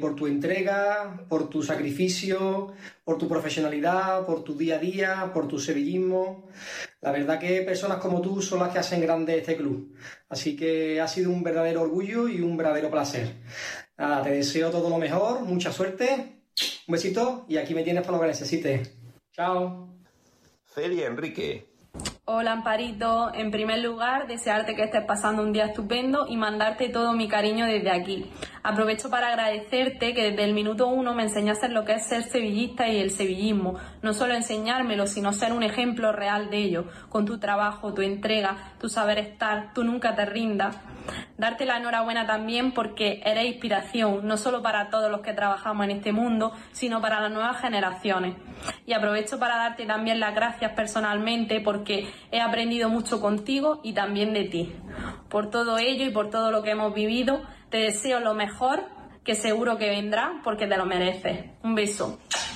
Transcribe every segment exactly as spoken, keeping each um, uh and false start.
por tu entrega, por tu sacrificio, por tu profesionalidad, por tu día a día, por tu sevillismo. La verdad que personas como tú son las que hacen grande este club. Así que ha sido un verdadero orgullo y un verdadero placer. Nada, te deseo todo lo mejor, mucha suerte, un besito y aquí me tienes para lo que necesites. Chao. Celia Enrique. Hola Amparito, en primer lugar desearte que estés pasando un día estupendo y mandarte todo mi cariño desde aquí. Aprovecho para agradecerte que desde el minuto uno me enseñaste lo que es ser sevillista y el sevillismo, no solo enseñármelo sino ser un ejemplo real de ello, con tu trabajo, tu entrega, tu saber estar, tú nunca te rindas. Darte la enhorabuena también porque eres inspiración, no solo para todos los que trabajamos en este mundo, sino para las nuevas generaciones. Y aprovecho para darte también las gracias personalmente porque he aprendido mucho contigo y también de ti. Por todo ello y por todo lo que hemos vivido, te deseo lo mejor, que seguro que vendrá porque te lo mereces. Un beso.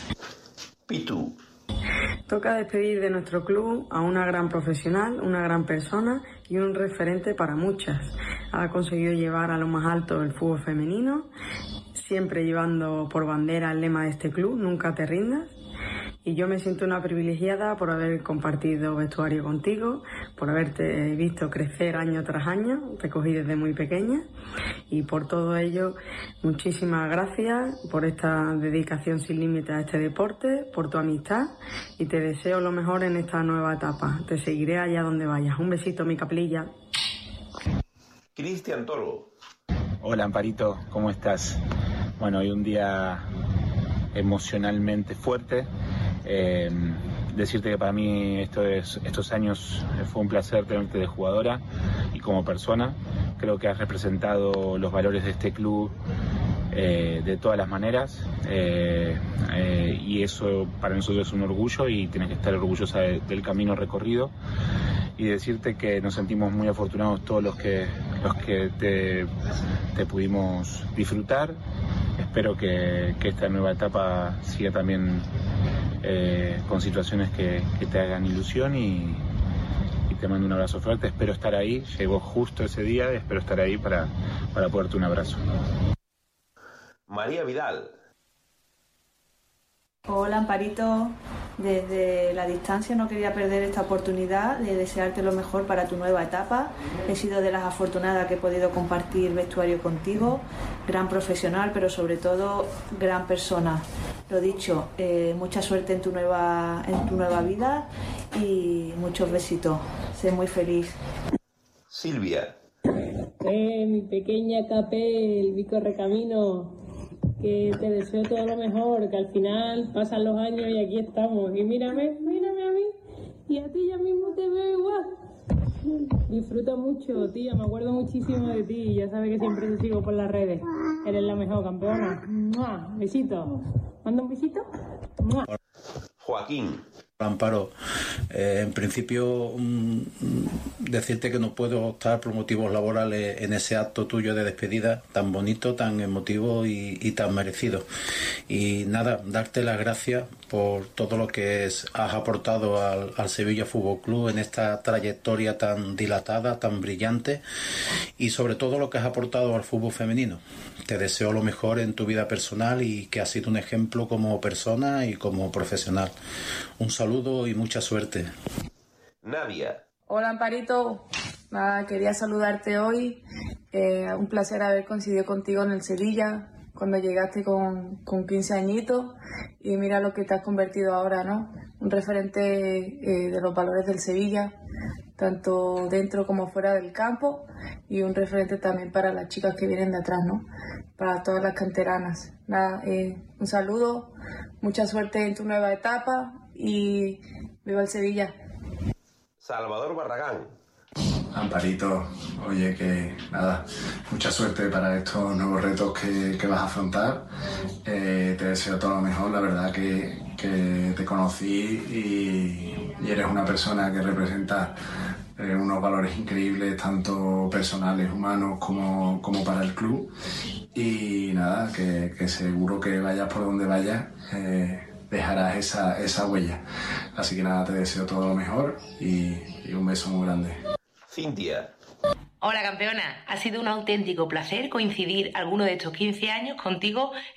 Pitu. Toca despedir de nuestro club a una gran profesional, una gran persona y un referente para muchas. Ha conseguido llevar a lo más alto el fútbol femenino, siempre llevando por bandera el lema de este club, nunca te rindas. Y yo me siento una privilegiada por haber compartido vestuario contigo, por haberte visto crecer año tras año, te cogí desde muy pequeña y por todo ello muchísimas gracias por esta dedicación sin límite a este deporte, por tu amistad y te deseo lo mejor en esta nueva etapa. Te seguiré allá donde vayas. Un besito, mi capulilla. Cristian Toro. Hola Amparito, ¿cómo estás? Bueno, hoy un día emocionalmente fuerte. Eh, decirte que para mí esto es, estos años fue un placer tenerte de jugadora y como persona. Creo que has representado los valores de este club eh, de todas las maneras eh, eh, y eso para nosotros es un orgullo y tienes que estar orgullosa de, del camino recorrido y decirte que nos sentimos muy afortunados todos los que, los que te, te pudimos disfrutar. Espero que, que esta nueva etapa siga también eh, con situaciones que, que te hagan ilusión y, y te mando un abrazo fuerte. Espero estar ahí, llegó justo ese día, espero estar ahí para, para poder darte un abrazo. María Vidal. Hola Amparito, desde la distancia no quería perder esta oportunidad de desearte lo mejor para tu nueva etapa. He sido de las afortunadas que he podido compartir vestuario contigo, gran profesional pero sobre todo gran persona. Lo dicho, eh, mucha suerte en tu nueva, en tu nueva vida y muchos besitos, sé muy feliz. Silvia. Eh, mi pequeña Capel, mi correcamino, que te deseo todo lo mejor, que al final pasan los años y aquí estamos. Y mírame, mírame a mí, y a ti ya mismo te veo igual. Disfruta mucho, tía, me acuerdo muchísimo de ti, ya sabes que siempre te sigo por las redes. Eres la mejor campeona. ¡Mua! Besito. ¿Manda un besito? ¡Mua! Joaquín. Amparo, eh, en principio mm, decirte que no puedo optar por motivos laborales en ese acto tuyo de despedida tan bonito, tan emotivo y, y tan merecido. Y nada, darte las gracias por todo lo que es, has aportado al, al Sevilla Fútbol Club en esta trayectoria tan dilatada, tan brillante y sobre todo lo que has aportado al fútbol femenino. Te deseo lo mejor en tu vida personal y que has sido un ejemplo como persona y como profesional. Un saludo y mucha suerte. Nadia. Hola Amparito, nada, quería saludarte hoy. Eh, un placer haber coincidido contigo en el Sevilla cuando llegaste con, con quince añitos y mira lo que te has convertido ahora, ¿no? Un referente eh, de los valores del Sevilla, tanto dentro como fuera del campo y un referente también para las chicas que vienen de atrás, ¿no? Para todas las canteranas. Nada, eh, un saludo, mucha suerte en tu nueva etapa y viva el Sevilla. Salvador Barragán. Amparito, oye, que nada, mucha suerte para estos nuevos retos que, que vas a afrontar. Eh, te deseo todo lo mejor, la verdad que, que te conocí y, y eres una persona que representa eh, unos valores increíbles, tanto personales, humanos, como, como para el club. Y nada, que, que seguro que vayas por donde vayas, eh, dejarás esa, esa huella. Así que nada, te deseo todo lo mejor y, y un beso muy grande. Cintia. Hola campeona, ha sido un auténtico placer coincidir alguno de estos quince años contigo